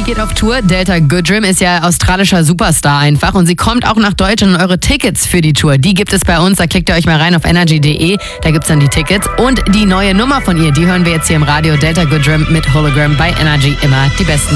geht auf Tour. Delta Goodrem ist ja australischer Superstar einfach und sie kommt auch nach Deutschland und eure Tickets für die Tour, die gibt es bei uns. Da klickt ihr euch mal rein auf energy.de, da gibt's dann die Tickets und die neue Nummer von ihr, die hören wir jetzt hier im Radio. Delta Goodrem mit Hologram bei Energy, immer die besten